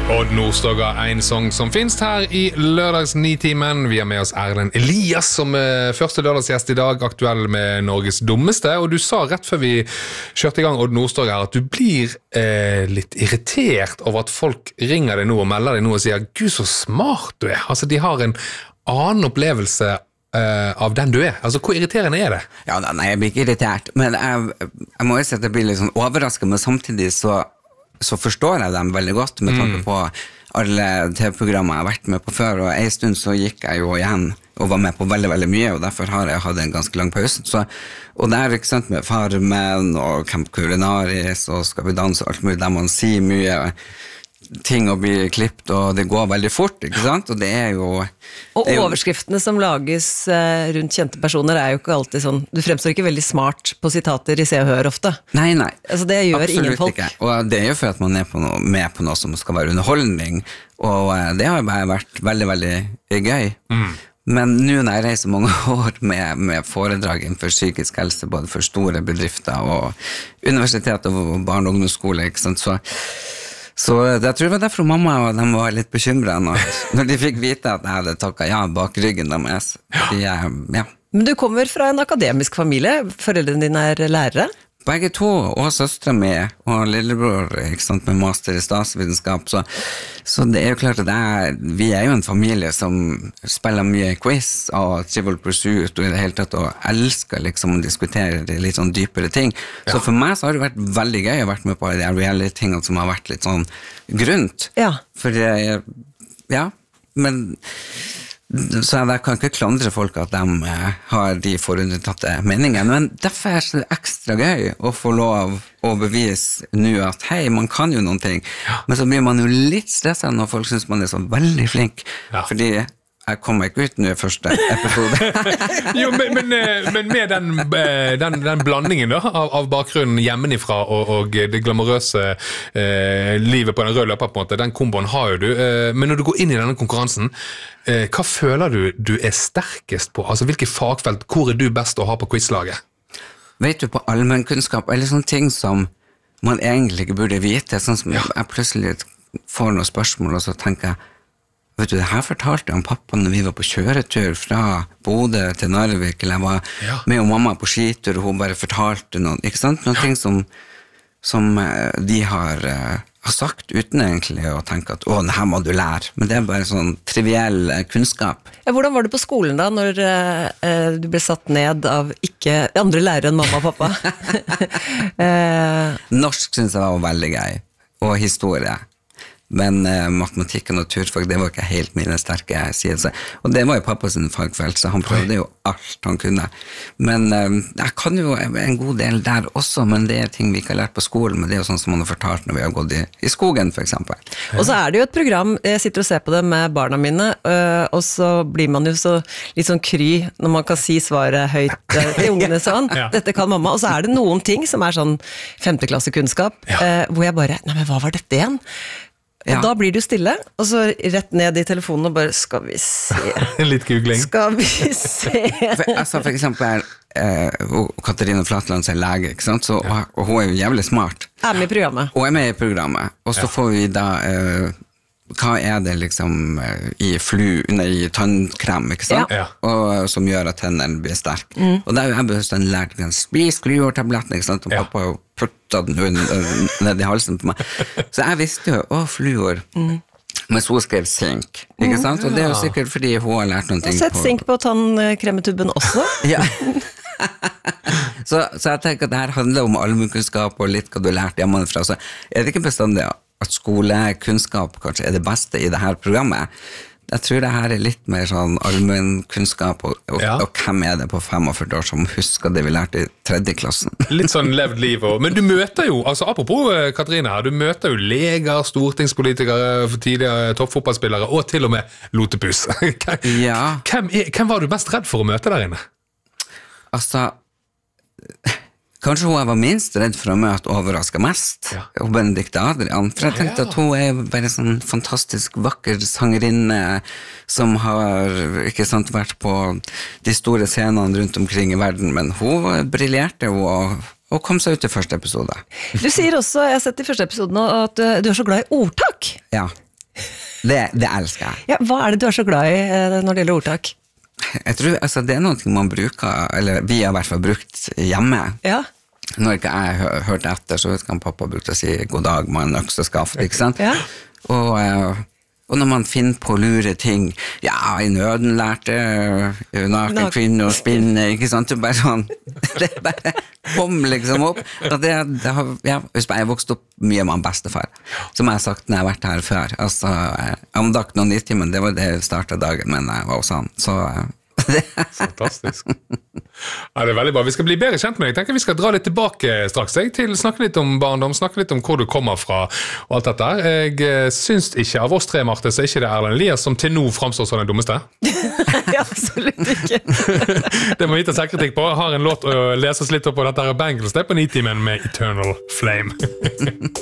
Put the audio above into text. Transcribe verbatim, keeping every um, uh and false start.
Odd Nordstoga, en sang som finnes her i lørdags-nitimen. Vi har med oss Erlend Elias som er første lørdagsgjest i dag, aktuell med Norges dummeste. Og du sa rett før vi kjørte i gang Odd Nordstoga her, at du blir eh, litt irritert over at folk ringer deg nå og melder deg nå og sier «Gud, så smart du er!» Altså, de har en annen opplevelse eh, av den du er. Altså, hvor irriterende er det? Ja, nei, jeg blir ikke irritert. Men jeg, jeg må jo si at jeg blir litt sånn overrasket, men samtidig så så forstår jeg dem veldig godt med tanke på alle T V-programmer jeg har vært med på før, og en stund så gikk jeg jo igjen og var med på veldig, veldig mye, og derfor har jeg hatt en ganske lang pause. Så, og det er ikke sant med Farmen og Camp Culinaris og Skal vi danse og alt mulig, der man sier mye ting og blir klippet, og det går veldig fort, ikke sant? Og det er jo... Og er jo, overskriftene som lages eh, rundt kjente personer er jo ikke alltid sånn, du fremstår ikke veldig smart på sitater i Se og Hør ofte. Nei, nei. Altså det gjør absolutt ingen folk. Ikke. Og det er jo for at man er på noe, med på noe som skal være underholdning, og eh, det har bare vært veldig, veldig gøy. Mm. Men nå når jeg reiser mange år med, med foredrag innenfor psykisk helse, både for store bedrifter og universitet og barne- og ungdomsskole, ikke sant, så Så jeg tror det var derfor mamma og de var litt bekymret når, når de fikk vite at jeg hadde takket ja bak ryggen deres. De, ja. Men du kommer fra en akademisk familie, foreldrene dine er lærere? Begge to, og søstre med, og lillebror, ikke sant, med master i statsvitenskap, så, så det er jo klart at jeg, vi er jo en familie som spiller mye quiz og Trivial Pursuit og i det hele tatt, og elsker liksom å diskutere de litt sånn dypere ting. Ja. Så for meg så har det vært veldig gøy å vært med på de reality-tingene som har vært litt sånn grunt. Ja. For jeg, ja, men... Så jeg kan ikke klandre folk at de eh, har de forundertatte meningene, men derfor er det ekstra gøy å få lov å bevise nå at hei, man kan jo noen ting, ja. Men så blir man jo litt stresset når folk synes man er så veldig flink, ja. Fordi jeg kommer ikke ut nå i første episode. Jo, men, men, men med den, den, den blandingen da, av, av bakgrunnen hjemmefra og, og det glamorøse eh, livet på den røde løper, på en måte, den komboen har jo du. Eh, men når du går inn i denne konkurransen, eh, hva føler du du er sterkest på? Altså, hvilke fagfelt, hvor er du best å ha på quizlaget? Vet du, på allmennkunnskap, eller sånne ting som man egentlig ikke burde vite, sånn som ja. Jeg plutselig får noen spørsmål, og så tenker jeg, vet du, det her fortalte jeg om pappa når vi var på kjøretur fra Bodø til Narvik, eller jeg var ja. Med og mamma på skitur, og hun bare fortalte noen, ikke sant? Noen ja. Ting som, som de har, uh, har sagt uten egentlig å tenke at, å, det her må du lære, men det er bare sånn triviell kunnskap. Ja, hvordan var det på skolen da, når uh, du ble satt ned av ikke andre lærere enn mamma og pappa? uh, Norsk synes jeg var veldig gøy, og historie. Men uh, matematikk og naturfag, det var ikke helt mine sterke sider. Og det var jo pappa sin fagfelt, så han prøvde jo alt han kunne. Men uh, jeg kan jo en god del der også, men det er ting vi ikke har lært på skolen, men det er jo sånn som man har fortalt når vi har gått i, i skogen, for eksempel. Og så er det jo et program, jeg sitter og ser på det med barna mine, uh, og så blir man jo så litt sånn kry når man kan si svaret høyt uh, til ungene sånn, ja. Dette kan mamma, og så er det noen ting som er sånn femteklassekunnskap, ja. uh, hvor jeg bare, nei, men hva var dette igjen? Og ja. Da blir du stille, og så rett ned i telefonen og bare, skal vi se. Litt googling. Skal vi se. For, altså for eksempel, eh, Katarina Flatland er lege, ikke sant? Så, ja. og, og hun er jo jævlig smart. Er med i programmet. Hun er med i programmet, og så ja. Får vi da, eh, hva er det liksom i flu, nei, i tannkrem, ikke sant? Ja. Og som gjør at tennene blir sterk. Mm. Og da har jeg bestandig lært, spis fluortabletten, ikke sant? Og pappa har jo puttet den ned i halsen på meg. Så jeg visste jo, å, fluor. Mm. Men så skrev sink, ikke sant? Og det er jo sikkert fordi hun har lært noen ting på... Sett sink på tannkremetuben også. Ja. så, så jeg tenker at det her handler om allmennkunnskap og litt hva du har lært hjemmefra. Så er det ikke bestandig at skolekunnskap kanskje er det beste i det her programmet. Jeg tror det her er litt mer sånn allmennkunnskap, og, og, ja. Og hvem er det på femogførti år som husker det vi lærte i tredje klassen? Litt sånn levd liv. Og, men du møter jo, altså apropos Katarina her, du møter jo leger, stortingspolitikere, tidligere toppfotballspillere, og til og med lotepus. Hvem, ja. hvem, er, hvem var du mest redd for å møte der inne? Altså... Kanskje hun jeg var minst redd for å møte overrasket mest, ja. Og Benedikte Adrian, for jeg tenkte ja. At hun er bare sånn fantastisk vakker sangerinne som har, ikke sant, vært på de store scenene rundt omkring i verden, men hun briljerte jo og, og kom seg ut i første episode. Du sier også, jeg har sett i første episode nå, at du er så glad i ordtak. Ja. Det, det elsker jeg. Ja, hva er det du er så glad i eh, når det gjelder ordtak? Jeg tror, altså, det er noe man bruker, eller vi har i hvert fall brukt hjemme. Ja. Når ikke jeg hø hørte etter, så vet jeg pappa brukte å si god dag, mann, øks og skaft, ikke sant? Ja. Og, og når man finner på lure ting, ja, i nøden lærte naken kvinne å spinne, ikke sant? Det er bare sånn, det bare kom liksom opp. Og det, det har, ja, jeg vokste opp mye med en bestefar, som jeg har sagt når jeg har vært her før. Altså, andakten og nittimen, det var det jeg startet dagen, men jeg var hos han, så... Fantastisk. Ja, det er veldig bra. Vi skal bli bedre kjent med deg. Jeg tenker vi skal dra litt tilbake straks jeg, til snakke litt om barndom, snakke litt om hvor du kommer fra og alt dette. Jeg syns ikke av oss tre, Marte, så er ikke det Erlend Elias som til nå framstår som den dummeste. Absolutt ikke. Det må vi ta selvkritikk på. Jeg har en låt å lese oss litt opp på dette her Bangles, det er på Nitimen med Eternal Flame.